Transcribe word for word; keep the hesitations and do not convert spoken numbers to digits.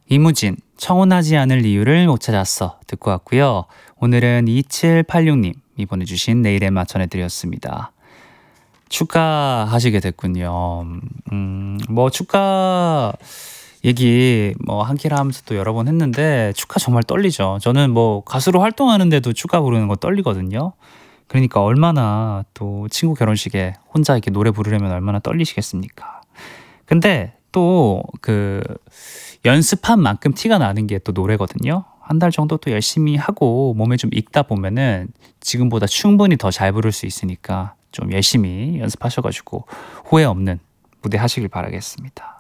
이무진, 청혼하지 않을 이유를 못 찾았어 듣고 왔고요. 오늘은 이칠팔육 님이 보내주신 내일의 맛 전해드렸습니다. 축가하시게 됐군요. 음, 뭐 축가 얘기 뭐 한키라 하면서 또 여러 번 했는데 축가 정말 떨리죠. 저는 뭐 가수로 활동하는데도 축가 부르는 거 떨리거든요. 그러니까 얼마나 또 친구 결혼식에 혼자 이렇게 노래 부르려면 얼마나 떨리시겠습니까? 근데 또 그 연습한 만큼 티가 나는 게 또 노래거든요. 한 달 정도 또 열심히 하고 몸에 좀 익다 보면은 지금보다 충분히 더 잘 부를 수 있으니까 좀 열심히 연습하셔 가지고 후회 없는 무대 하시길 바라겠습니다.